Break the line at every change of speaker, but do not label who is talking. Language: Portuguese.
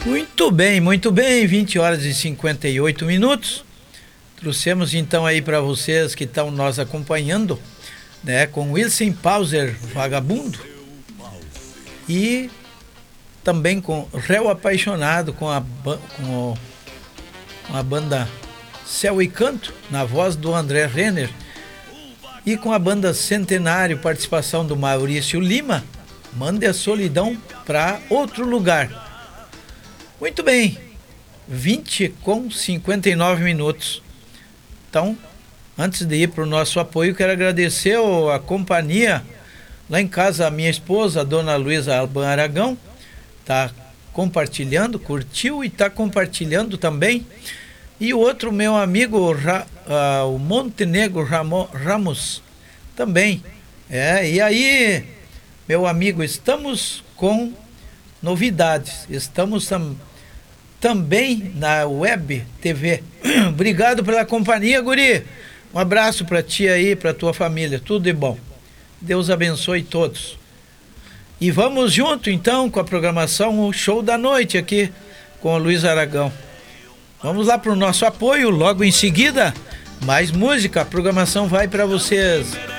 Muito bem, 20 horas e 58 minutos. Trouxemos então aí para vocês que estão nos acompanhando, né, com Wilson Pauser, Vagabundo, e também com Réu Apaixonado, com a banda Céu e Canto, na voz do André Renner, e com a banda Centenário, participação do Maurício Lima, Mande a Solidão para Outro Lugar. Muito bem, 20:59 minutos. Então, antes de ir para o nosso apoio, quero agradecer a companhia lá em casa, a minha esposa, a dona Luísa Alban Aragão, está compartilhando, curtiu e está compartilhando também. E o outro meu amigo, o Montenegro Ramos, também. E aí, meu amigo, estamos com novidades. Estamos também na Web TV. Obrigado pela companhia, guri. Um abraço para ti aí, para tua família. Tudo de bom. Deus abençoe todos. E vamos junto, então, com a programação, o Show da Noite aqui com o Luiz Aragão. Vamos lá para o nosso apoio. Logo em seguida, mais música. A programação vai para vocês.